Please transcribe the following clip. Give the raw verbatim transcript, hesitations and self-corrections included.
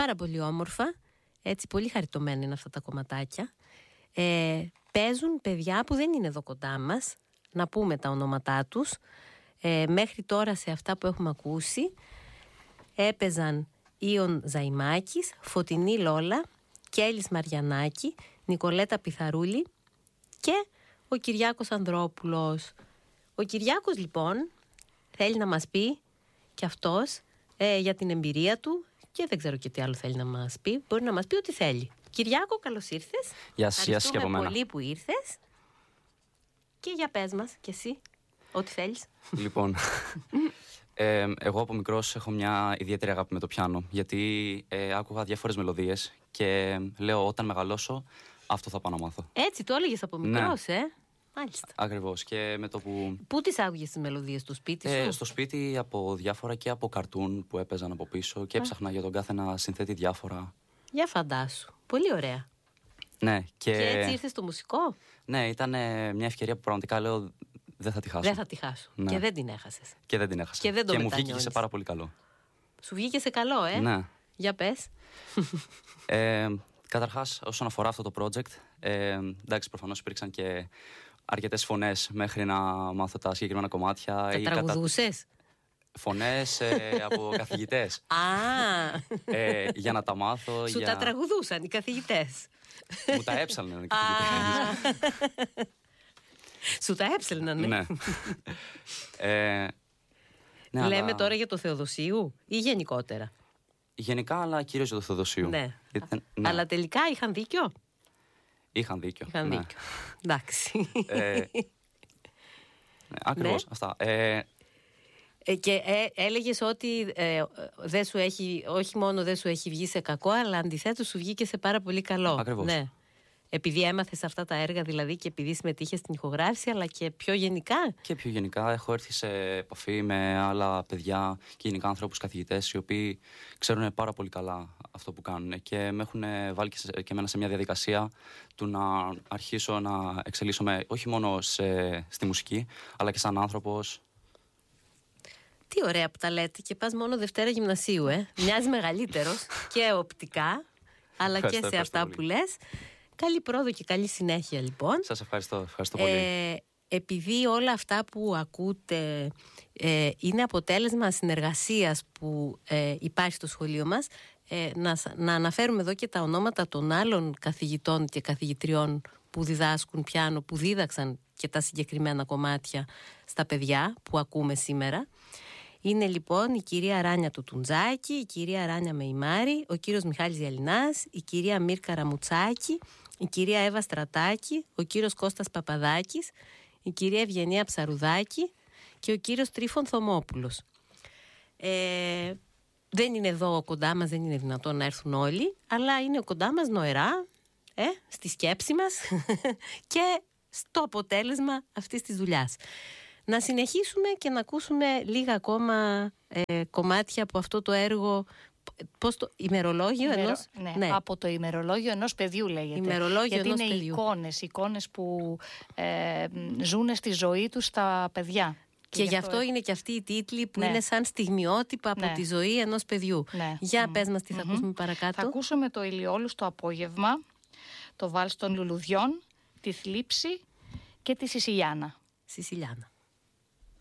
πάρα πολύ όμορφα, έτσι πολύ χαριτωμένα είναι αυτά τα κομματάκια. Ε, παίζουν παιδιά που δεν είναι εδώ κοντά μας, να πούμε τα ονόματά τους. Ε, μέχρι τώρα σε αυτά που έχουμε ακούσει έπαιζαν Ιων Ζαϊμάκης, Φωτεινή Λόλα, Κέλης Μαριανάκη, Νικολέτα Πιθαρούλη και ο Κυριάκος Ανδρόπουλος. Ο Κυριάκος λοιπόν θέλει να μας πει και αυτός ε, για την εμπειρία του και δεν ξέρω και τι άλλο θέλει να μας πει. Μπορεί να μας πει ό,τι θέλει. Κυριάκο, καλώς ήρθες. Γεια σας, γεια σας και από μένα. Πολύ που ήρθες. Και για πες μας κι εσύ ό,τι θέλεις. Λοιπόν, ε, εγώ από μικρός έχω μια ιδιαίτερη αγάπη με το πιάνο, γιατί ε, άκουγα διάφορες μελωδίες και λέω όταν μεγαλώσω αυτό θα πάω να μάθω. Έτσι το έλεγες από μικρός, ναι. ε. Μάλιστα. Ακριβώς. Και με το που... Πού τις άκουγες τις μελωδίες, στο σπίτι σου? Ε, στο σπίτι από διάφορα και από καρτούν που έπαιζαν από πίσω και έψαχνα για τον κάθε να συνθέτει διάφορα. Για φαντάσου. Πολύ ωραία. Ναι, και... και έτσι ήρθες στο μουσικό? Ναι, ήταν μια ευκαιρία που πραγματικά λέω δεν θα τη χάσω. Δεν θα τη χάσω. Ναι. Και δεν την έχασες. Και δεν την έχασα. Και, δεν το και μου βγήκε σε πάρα πολύ καλό. Σου βγήκε σε καλό, ε? Ναι. Για πες. ε, Καταρχάς, όσον αφορά αυτό το project, ε, εντάξει, προφανώς υπήρξαν και αρκετές φωνές μέχρι να μάθω τα συγκεκριμένα κομμάτια. Τα τραγουδούσες? Κατα... Φωνές ε, από καθηγητές. Α! ε, για να τα μάθω. Σου για... τα τραγουδούσαν οι καθηγητές? Μου τα έψαλναν οι καθηγητές. Σου τα έψελναν, ναι. ναι. ε, ναι. Λέμε αλλά... τώρα για το Θεοδοσίου ή γενικότερα? Γενικά, αλλά κυρίως για το Θεοδοσίου. Ναι. Ήταν, ναι. Αλλά τελικά είχαν δίκιο. Είχαν δίκιο. Είχαν ναι. δίκιο. Εντάξει. Ε, ναι, ακριβώς, ναι. αυτά. Ε, ε, και ε, έλεγες ότι ε, δεν σου έχει, όχι μόνο δεν σου έχει βγει σε κακό, αλλά αντιθέτως σου βγήκε σε πάρα πολύ καλό. Ακριβώς. Ναι. Επειδή έμαθες αυτά τα έργα δηλαδή και επειδή συμμετείχες στην ηχογράφηση, αλλά και πιο γενικά. Και πιο γενικά έχω έρθει σε επαφή με άλλα παιδιά και γενικά ανθρώπους καθηγητές οι οποίοι ξέρουν πάρα πολύ καλά αυτό που κάνουν και με έχουν βάλει και, σε, και εμένα σε μια διαδικασία του να αρχίσω να εξελίσσομαι όχι μόνο σε, στη μουσική αλλά και σαν άνθρωπος. Τι ωραία που τα λέτε και πας μόνο Δευτέρα Γυμνασίου, ε. Μοιάζει μεγαλύτερος και οπτικά αλλά ευχαριστώ, και σε αυτά πολύ. που λες. Καλή πρόοδο και καλή συνέχεια λοιπόν. Σας ευχαριστώ, ευχαριστώ πολύ. Ε, επειδή όλα αυτά που ακούτε ε, είναι αποτέλεσμα συνεργασίας που ε, υπάρχει στο σχολείο μας, ε, να, να αναφέρουμε εδώ και τα ονόματα των άλλων καθηγητών και καθηγητριών που διδάσκουν πιάνο, που δίδαξαν και τα συγκεκριμένα κομμάτια στα παιδιά που ακούμε σήμερα. Είναι λοιπόν η κυρία Ράνια του Τουντζάκη, η κυρία Ράνια Μεϊμάρη, ο κύριος Μιχάλης Γιαλινάς, η κυρία Μύρκα Ραμουτσάκη, η κυρία Εύα Στρατάκη, ο κύριος Κώστας Παπαδάκης, η κυρία Ευγενία Ψαρουδάκη και ο κύριος Τρίφων Θωμόπουλος. Ε, δεν είναι εδώ κοντά μας, δεν είναι δυνατόν να έρθουν όλοι, αλλά είναι κοντά μας νοερά, ε, στη σκέψη μας και στο αποτέλεσμα αυτής της δουλειάς. Να συνεχίσουμε και να ακούσουμε λίγα ακόμα ε, κομμάτια από αυτό το έργο. Πώς το ημερολόγιο Ημερο... ενός... Ναι, ναι. από το ημερολόγιο ενός παιδιού λέγεται. Ημερολόγιο γιατί ενός είναι παιδιού. εικόνες, εικόνες που ε, ζουν στη ζωή τους τα παιδιά. Και, και γι' αυτό, αυτό είναι και αυτοί οι τίτλοι που ναι. είναι σαν στιγμιότυπα από ναι. τη ζωή ενός παιδιού. Ναι. Για mm. πες μας τι θα mm-hmm. ακούσουμε παρακάτω. Θα ακούσουμε το Ηλιόλου στο απόγευμα, το Βάλς των Λουλουδιών, τη Θλίψη και τη Σισιλιάνα. Σισιλιάνα.